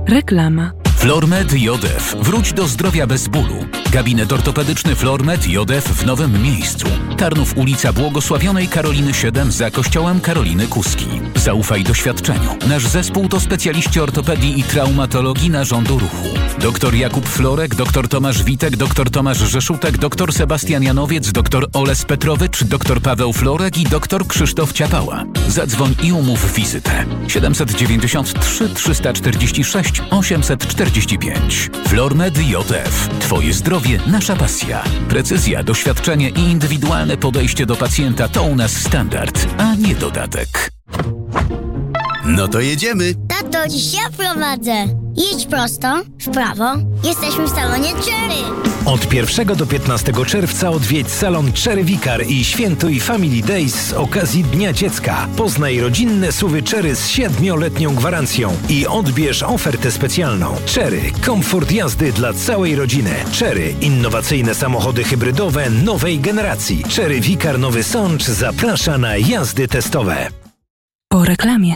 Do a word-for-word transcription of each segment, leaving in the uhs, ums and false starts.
Reklama. Flormed J D F. Wróć do zdrowia bez bólu. Gabinet ortopedyczny Flormed J D F w nowym miejscu. Tarnów, ulica Błogosławionej Karoliny siedem za kościołem Karoliny Kuski. Zaufaj doświadczeniu. Nasz zespół to specjaliści ortopedii i traumatologii narządu ruchu. Doktor Jakub Florek, doktor Tomasz Witek, doktor Tomasz Rzeszutek, doktor Sebastian Janowiec, doktor Oles Petrowicz, doktor Paweł Florek i doktor Krzysztof Ciapała. Zadzwoń i umów wizytę. siedemset dziewięćdziesiąt trzy trzysta czterdzieści sześć osiemset czterdzieści pięć. Flormed J D F. Twoje zdrowie, nasza pasja. Precyzja, doświadczenie i indywidualne podejście do pacjenta to u nas standard, a nie dodatek. No to jedziemy. Tato, dziś ja prowadzę. Jedź prosto, w prawo. Jesteśmy w salonie Cherry. Od pierwszego do piętnastego czerwca odwiedź salon Cherry Vicar i świętuj Family Days z okazji Dnia Dziecka. Poznaj rodzinne S U V-y Cherry z siedmioletnią gwarancją i odbierz ofertę specjalną. Cherry. Komfort jazdy dla całej rodziny. Cherry. Innowacyjne samochody hybrydowe nowej generacji. Cherry Vicar Nowy Sącz zaprasza na jazdy testowe. Po reklamie.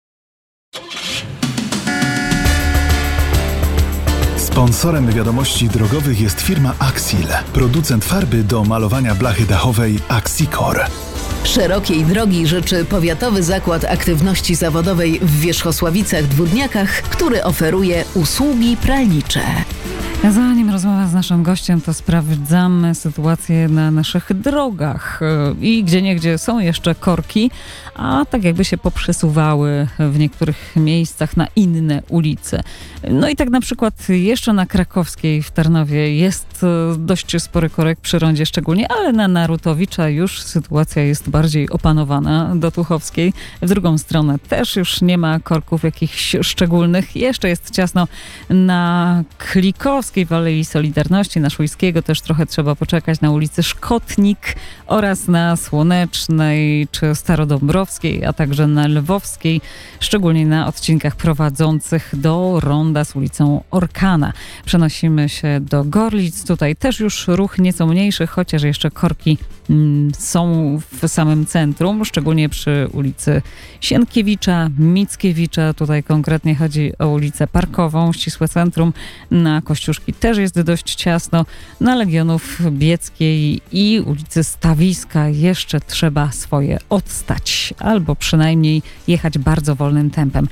Sponsorem wiadomości drogowych jest firma Axil, producent farby do malowania blachy dachowej Axicor. Szerokiej drogi życzy Powiatowy Zakład Aktywności Zawodowej w Wierzchosławicach-Dwódniakach, który oferuje usługi pralnicze. Zanim rozmowa z naszym gościem, to sprawdzamy sytuację na naszych drogach i gdzieniegdzie są jeszcze korki, a tak jakby się poprzesuwały w niektórych miejscach na inne ulice. No i tak na przykład jeszcze na Krakowskiej w Tarnowie jest dość spory korek przy rondzie szczególnie, ale na Narutowicza już sytuacja jest bardziej opanowana, do Tuchowskiej. W drugą stronę też już nie ma korków jakichś szczególnych. Jeszcze jest ciasno na Klikowskiej w Alei Solidarności, na Szujskiego też trochę trzeba poczekać, na ulicy Szkotnik oraz na Słonecznej czy Starodąbrowskiej, a także na Lwowskiej, szczególnie na odcinkach prowadzących do ronda z ulicą Orkana. Przenosimy się do Gorlic. Tutaj też już ruch nieco mniejszy, chociaż jeszcze korki mm, są w samym centrum, szczególnie przy ulicy Sienkiewicza, Mickiewicza. Tutaj konkretnie chodzi o ulicę Parkową, ścisłe centrum. Na Kościuszki też jest dość ciasno. Na Legionów Bieckiej i ulicy Stawiska jeszcze trzeba swoje odstać, albo przynajmniej jechać bardzo wolnym tempem.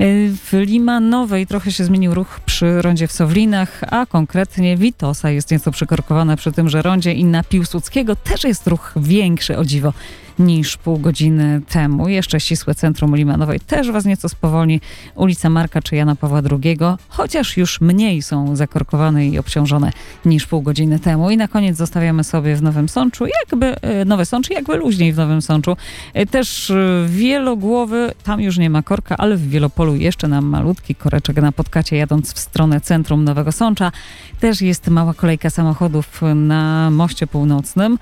W Limanowej trochę się zmienił ruch przy rondzie w Sowlinach, a konkretnie Witosa jest nieco przykorkowana przy tymże rondzie i na Piłsudskiego też jest ruch większy, o dziwo, niż pół godziny temu. Jeszcze ścisłe centrum Limanowej też was nieco spowolni. Ulica Marka czy Jana Pawła drugiego, chociaż już mniej są zakorkowane i obciążone niż pół godziny temu. I na koniec zostawiamy sobie w Nowym Sączu, jakby Nowe Sącz, jakby luźniej w Nowym Sączu. Też Wielogłowy, tam już nie ma korka, ale w Wielopolu jeszcze nam malutki koreczek na Podkacie jadąc w stronę centrum Nowego Sącza. Też jest mała kolejka samochodów na Moście Północnym.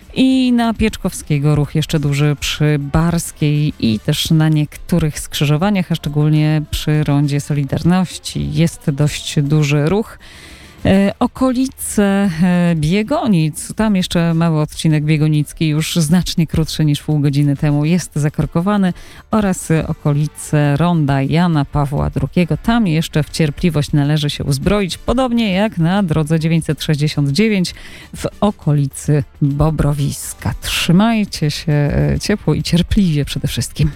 I na Pieczkowskiego ruch jeszcze duży przy Barskiej i też na niektórych skrzyżowaniach, a szczególnie przy rondzie Solidarności jest dość duży ruch. E, okolice e, Biegonic, tam jeszcze mały odcinek Biegonicki, już znacznie krótszy niż pół godziny temu, jest zakorkowany, oraz okolice ronda Jana Pawła drugiego. Tam jeszcze w cierpliwość należy się uzbroić, podobnie jak na drodze dziewięćset sześćdziesiąt dziewięć w okolicy Bobrowiska. Trzymajcie się ciepło i cierpliwie przede wszystkim.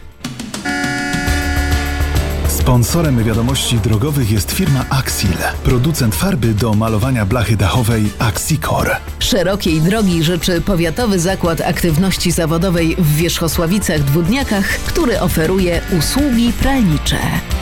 Sponsorem wiadomości drogowych jest firma Axil, producent farby do malowania blachy dachowej Axicor. Szerokiej drogi życzy Powiatowy Zakład Aktywności Zawodowej w Wierzchosławicach-Dwódniakach, który oferuje usługi pralnicze.